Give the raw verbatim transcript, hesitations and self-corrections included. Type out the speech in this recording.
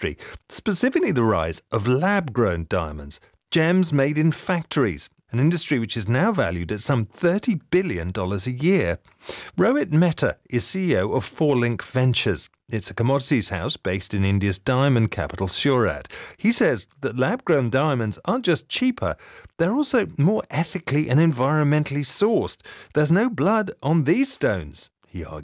industry, specifically the rise of lab-grown diamonds, gems made in factories, an industry which is now valued at some thirty billion dollars a year. Rohit Mehta is C E O of Four Link Ventures. It's a commodities house based in India's diamond capital, Surat. He says that lab-grown diamonds aren't just cheaper, they're also more ethically and environmentally sourced. There's no blood on these stones, he argues.